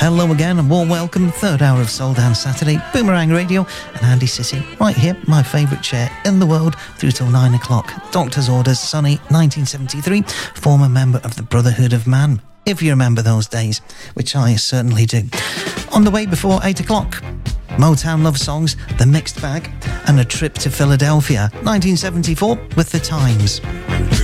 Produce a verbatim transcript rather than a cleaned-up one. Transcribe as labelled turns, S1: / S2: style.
S1: Hello again and warm welcome. Third hour of Soul Dance Saturday, Boomerang Radio and Andy City. Right here, my favourite chair in the world through till nine o'clock. Doctor's Orders, Sonny, nineteen seventy-three, former member of the Brotherhood of Man. If you remember those days, which I certainly do. On the way before eight o'clock, Motown love songs, The Mixed Bag, and a trip to Philadelphia, nineteen seventy-four, with The Times.